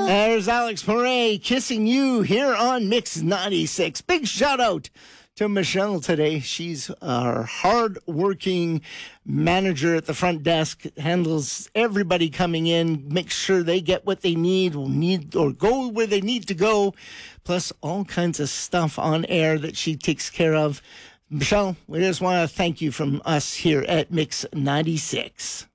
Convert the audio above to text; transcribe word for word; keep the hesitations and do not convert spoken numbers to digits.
There's Alex Murray kissing you here on Mix ninety-six. Big shout out to Michelle today. She's our hard-working manager at the front desk, handles everybody coming in, makes sure they get what they need, will need or go where they need to go, plus all kinds of stuff on air that she takes care of. Michelle, we just want to thank you from us here at Mix ninety-six.